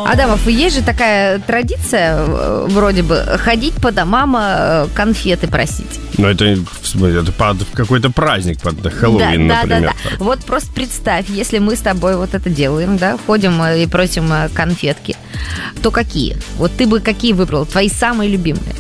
Адамов, есть же такая традиция, вроде бы, ходить по домам конфеты просить. Ну, это под какой-то праздник, под Хэллоуин, например. Да. Вот просто представь, если мы с тобой вот это делаем, да, ходим и просим конфетки, то какие? Вот ты бы какие выбрал? Твои самые любимые?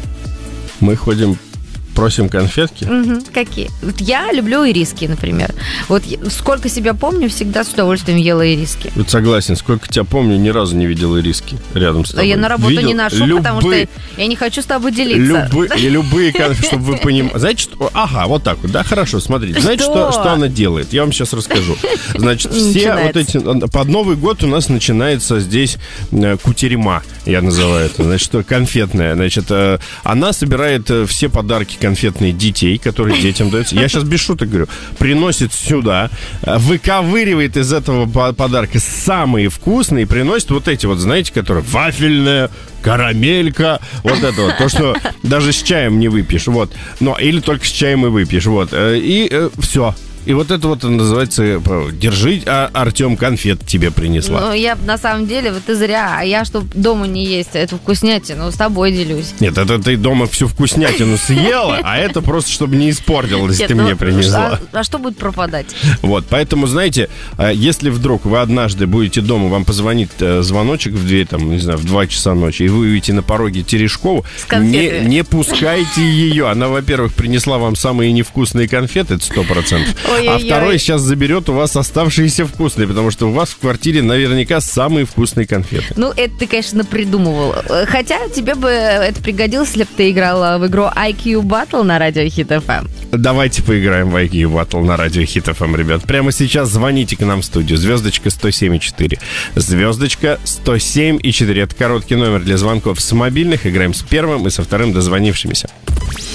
Мы ходим... Просим конфетки? Какие? Вот я люблю ириски, например. Вот сколько себя помню, всегда с удовольствием ела ириски. Вот согласен, сколько тебя помню, ни разу не видел ириски рядом с тобой. Я на работу не ношу, потому что я не хочу с тобой делиться. Любые конфеты, чтобы вы понимали. Знаете, что... Ага, вот так вот, да, хорошо, смотрите. Знаете, что она делает? Я вам сейчас расскажу. Значит, все вот эти... Под Новый год у нас начинается здесь кутерьма, я называю это. Значит, конфетная. Значит, она собирает все подарки конфетные детей, которые детям даются. Я сейчас без шуток говорю. Приносит сюда, выковыривает из этого подарка самые вкусные и приносит вот эти вот, знаете, которые вафельная, карамелька, вот это вот. То, что даже с чаем не выпьешь. Вот. Но, или только с чаем и выпьешь. Вот. И все. И вот это вот называется «Держи, Артем, конфет тебе принесла». Ну, я на самом деле, вот ты зря. А я, чтобы дома не есть эту вкуснятину, с тобой делюсь. Нет, это ты дома всю вкуснятину съела, а это просто, чтобы не испортилось, ты мне принесла. А что будет пропадать? Вот, поэтому, знаете, если вдруг вы однажды будете дома, вам позвонит звоночек в дверь, там, не знаю, в 2 часа ночи, и вы увидите на пороге Терешкову, не пускайте ее. Она, во-первых, принесла вам самые невкусные конфеты, это 100%. А второй сейчас заберет у вас оставшиеся вкусные, потому что у вас в квартире наверняка самые вкусные конфеты. Ну, это ты, конечно, придумывал. Хотя тебе бы это пригодилось, если бы ты играла в игру IQ Battle на радио Hit FM. Давайте поиграем в IQ Battle на радио Hit FM, ребят. Прямо сейчас звоните к нам в студию. Звездочка 107,4. Звездочка 107,4. Это короткий номер для звонков с мобильных. Играем с первым и со вторым дозвонившимися.